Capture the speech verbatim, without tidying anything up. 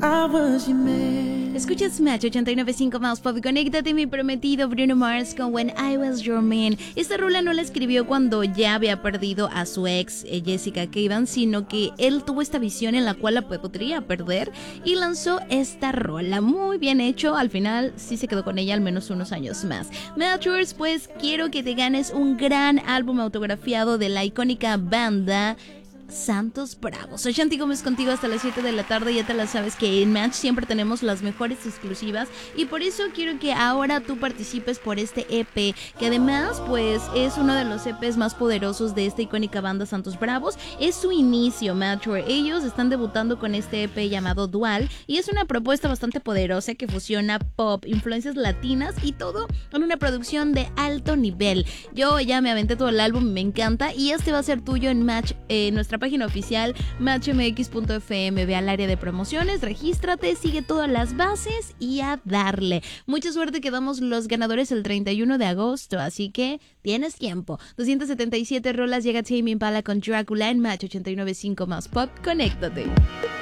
I was your man. Escuchas Match ochenta y nueve punto cinco más Pop. Conéctate, mi prometido Bruno Mars con When I Was Your Man. Esta rola no la escribió cuando ya había perdido a su ex eh, Jessica Caban, sino que él tuvo esta visión en la cual la podría perder y lanzó esta rola. Muy bien hecho, al final sí se quedó con ella al menos unos años más. Matchers, pues quiero que te ganes un gran álbum autografiado de la icónica banda Santos Bravos. Soy Shanti Gómez contigo hasta las siete de la tarde. Ya te la sabes que en Match siempre tenemos las mejores exclusivas y por eso quiero que ahora tú participes por este E P, que además pues es uno de los E Pes más poderosos de esta icónica banda Santos Bravos. Es su inicio, Matchware. Ellos están debutando con este E P llamado Dual y es una propuesta bastante poderosa que fusiona pop, influencias latinas y todo en una producción de alto nivel. Yo ya me aventé todo el álbum, me encanta y este va a ser tuyo en Match, eh, nuestra página oficial match m x punto f m. Ve al área de promociones, regístrate, sigue todas las bases y a darle. Mucha suerte, que damos los ganadores el treinta y uno de agosto, así que tienes tiempo. doscientas setenta y siete rolas, llega Tame Impala con Drácula en Match ochenta y nueve punto cinco más Pop. Conéctate.